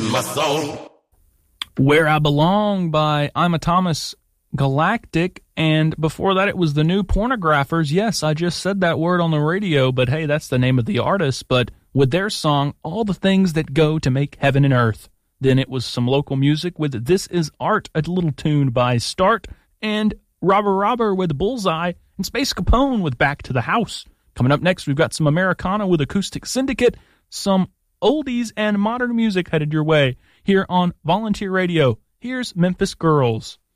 my soul. Where I Belong by I'm a Thomas Galactic, and before that it was the New Pornographers. Yes, I just said that word on the radio, but hey, that's the name of the artist, but with their song, All the Things That Go to Make Heaven and Earth. Then it was some local music with This Is Art, a little tune by Start, and Robber with Bullseye, and Space Capone with Back to the House. Coming up next, we've got some Americana with Acoustic Syndicate, some oldies and modern music headed your way here on Volunteer Radio. Here's Memphis Girls.